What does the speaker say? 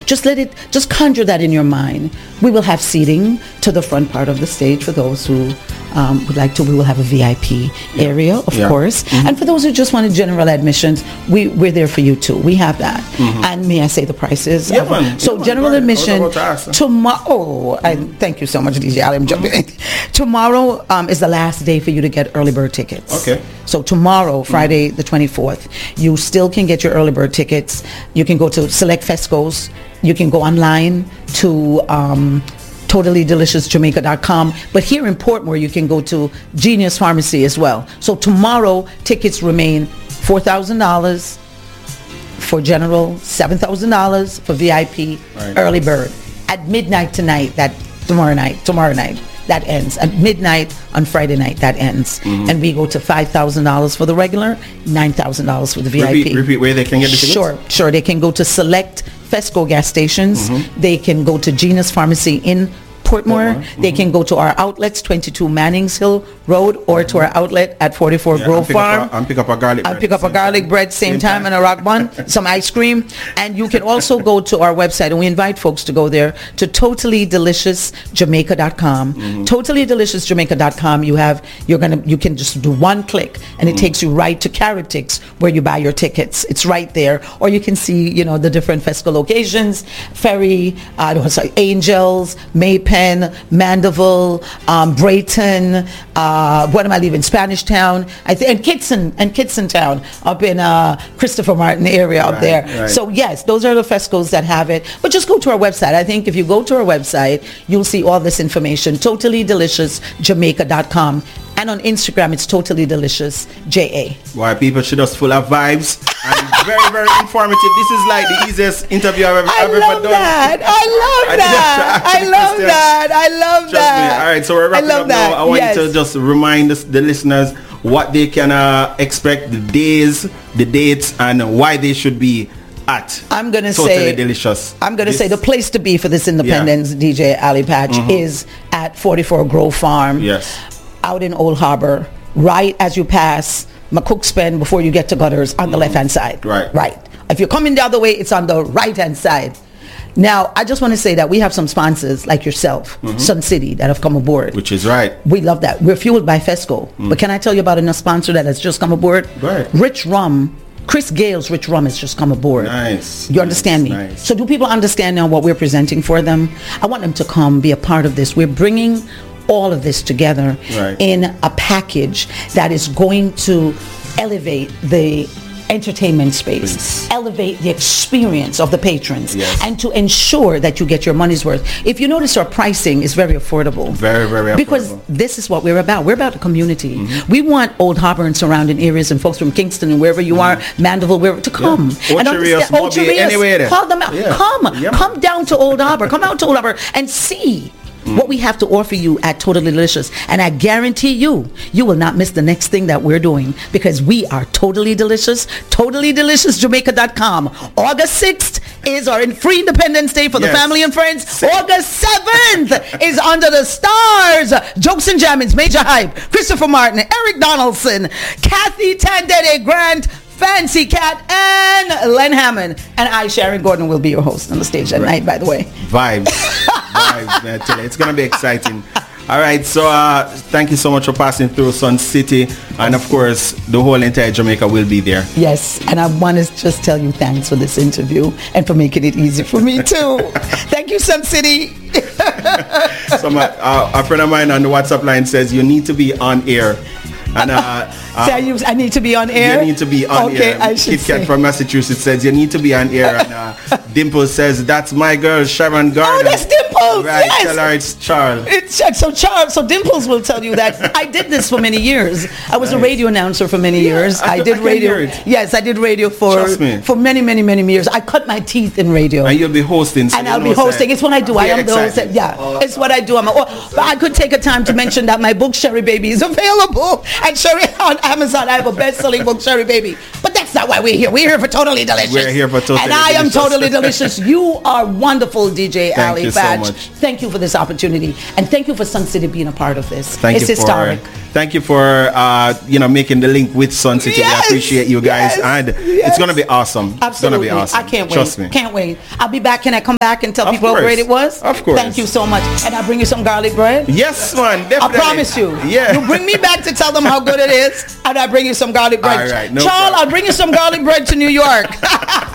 just conjure that in your mind. We will have seating to the front part of the stage for those who would like to. We will have a VIP area, of course. And for those who just wanted general admissions, we're there for you too. We have that. And may I say the prices? General admission tomorrow. Thank you so much, DJ Ali. I'm jumping in. Tomorrow is the last day for you to get early bird tickets. Okay. So tomorrow, Friday the 24th, you still can get your early bird tickets. You can go to select Fescos. You can go online to totallydeliciousjamaica.com. But here in Portmore, you can go to Genius Pharmacy as well. So tomorrow, tickets remain $4,000 for general, $7,000 for VIP, early bird. At midnight tonight, tomorrow night, that ends. At midnight on Friday night, that ends. And we go to $5,000 for the regular, $9,000 for the VIP. Repeat where they can get the tickets? Sure. They can go to select Fesco gas stations. They can go to Genius Pharmacy in Portmore. They can go to our outlets, 22 Mannings Hill Road, or to our outlet at 44 Grove Farm. And pick up a garlic bread. Pick up a garlic bread same time and a rock bun, some ice cream. And you can also go to our website, and we invite folks to go there, to totallydeliciousjamaica.com. Totallydeliciousjamaica.com. You can just do one click, and it takes you right to Caratix, where you buy your tickets. It's right there. Or you can see, the different Fesco locations: Ferry, Angels, Maypen, Mandeville, Brayton, what am I leaving? Spanish Town, and Kitson Town up in Christopher Martin area up there. Right. So yes, those are the Fescos that have it. But just go to our website. I think if you go to our website, you'll see all this information. totallydeliciousjamaica.com. And on Instagram, it's Totally Delicious JA. Why people should just full of vibes and very, very informative. This is like the easiest interview I've ever done. I love that. Trust me. All right, so we're wrapping up now. I want you to just remind the listeners what they can expect, the days, the dates, and why they should be at. I'm going to Totally Delicious. I'm going to say the place to be for this Independence DJ Ali Patch is at 44 Grove Farm. Yes. Out in Old Harbor, right as you pass McCook's Pen before you get to Gutters on the left-hand side. Right. If you're coming the other way, it's on the right-hand side. Now, I just want to say that we have some sponsors like yourself, Sun City, that have come aboard. Which is right. We love that. We're fueled by Fesco. But can I tell you about another sponsor that has just come aboard? Right. Rich Rum. Chris Gale's Rich Rum has just come aboard. Nice. You understand me? Nice. So do people understand now what we're presenting for them? I want them to come be a part of this. We're bringing all of this together in a package that is going to elevate the entertainment space, elevate the experience of the patrons, and to ensure that you get your money's worth. If you notice, our pricing is very affordable. Very, very affordable. Because this is what we're about. We're about the community. We want Old Harbor and surrounding areas and folks from Kingston and wherever you are, Mandeville, wherever, to come. And anywhere call them out. Come down to Old Harbor. Come out to Old Harbor and see what we have to offer you at Totally Delicious. And I guarantee you will not miss the next thing that we're doing, because we are Totally Delicious. TotallyDeliciousJamaica.com. August 6th is our Free Independence Day for the family and friends. August 7th is Under the Stars. Jokes and Jammins, Major Hype, Christopher Martin, Eric Donaldson, Kathy Tandede Grant, Fancy Cat, and Len Hammond. And I, Sharon Gordon, will be your host on the stage that night, by the way. Vibes, man. It's going to be exciting. All right, so thank you so much for passing through Sun City. And, of course, the whole entire Jamaica will be there. Yes, and I want to just tell you thanks for this interview and for making it easy for me, too. Thank you, Sun City. So a friend of mine on the WhatsApp line says you need to be on air. And I need to be on air? You need to be on air. I should Kit Kat from Massachusetts says you need to be on air. And Dimples says that's my girl, Sharon Gordon. Oh, that's Dimples. Right, yes. Tell her it's Charles. So Dimples will tell you that I did this for many years. I was a radio announcer for many years. I did radio. Yes, I did radio for many, many, many years. I cut my teeth in radio. And you'll be hosting. And I'll be hosting. It's what I do. I am the host. It's what I do. But I could take a time to mention that my book Sherry Baby is available. And Sherry on Amazon, I have a best-selling book, Sherry Baby. But that's That's not why we're here. We're here for Totally Delicious. We're here for Totally Delicious. And I am Totally Delicious. You are wonderful, DJ Ali Fadge. Thank you so much. Thank you for this opportunity. And thank you for Sun City being a part of this. It's historic. Thank you for making the link with Sun City. Yes, we appreciate you guys. yes, and yes. It's going to be awesome. Absolutely. It's going to be awesome. I can't wait. Trust me. Can't wait. I'll be back. Can I come back and tell Of people course. how great it was? Of course. Thank you so much. And I'll bring you some garlic bread. Yes, man. Definitely. I promise you. Yeah. You bring me back to tell them how good it is, and I bring you some garlic bread. All right. No Charles, problem. I'll bring you some garlic bread to New York.